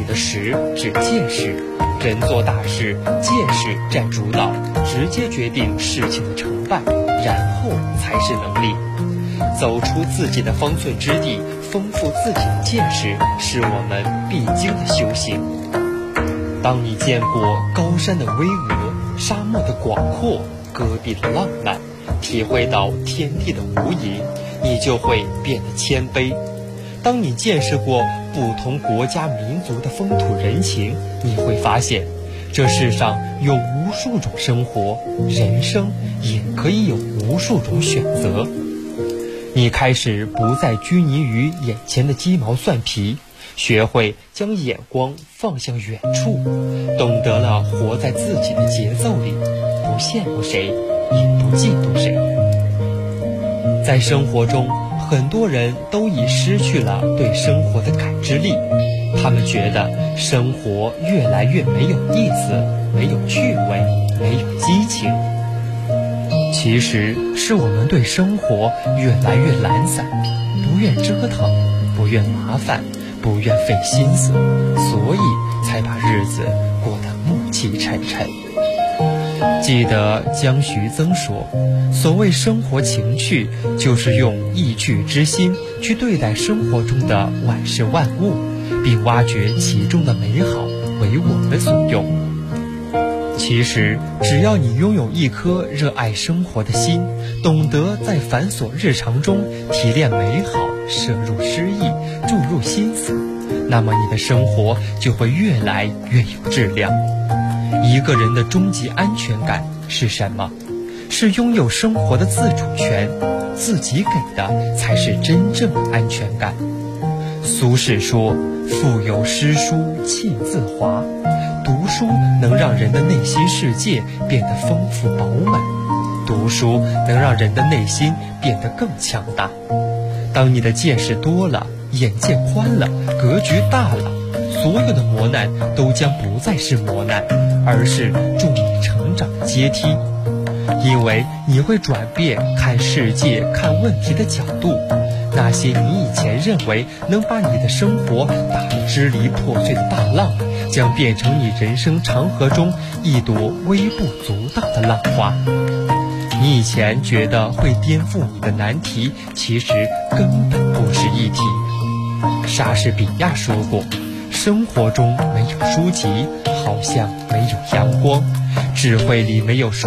的识指见识，人做大事，见识占主导，直接决定事情的成败，然后才是能力。走出自己的方寸之地，丰富自己的见识，是我们必经的修行。当你见过高山的巍峨，沙漠的广阔，戈壁的浪漫，体会到天地的无垠，你就会变得谦卑。当你见识过不同国家民族的风土人情，你会发现这世上有无数种生活，人生也可以有无数种选择。你开始不再拘泥于眼前的鸡毛蒜皮，学会将眼光放向远处，懂得了活在自己的节奏里，不羡慕谁，也不嫉妒谁。在生活中，很多人都已失去了对生活的感知力，他们觉得生活越来越没有意思，没有趣味，没有激情。其实是我们对生活越来越懒散，不愿折腾，不愿麻烦，不愿费心思，所以才把日子过得暮气沉沉。记得江徐曾说，所谓生活情趣，就是用意趣之心去对待生活中的万事万物，并挖掘其中的美好为我们所用。其实只要你拥有一颗热爱生活的心，懂得在繁琐日常中提炼美好，摄入诗意，注入心思，那么你的生活就会越来越有质量。一个人的终极安全感是什么？是拥有生活的自主权，自己给的才是真正的安全感。苏轼说，腹有诗书气自华，读书能让人的内心世界变得丰富饱满，读书能让人的内心变得更强大。当你的见识多了，眼界宽了，格局大了，所有的磨难都将不再是磨难，而是助你成长的阶梯。因为你会转变看世界看问题的角度，那些你以前认为能把你的生活打得支离破碎的大浪，将变成你人生长河中一朵微不足道的浪花。你以前觉得会颠覆你的难题，其实根本不是一题。莎士比亚说过，生活中没有书籍，好像没有阳光；智慧里没有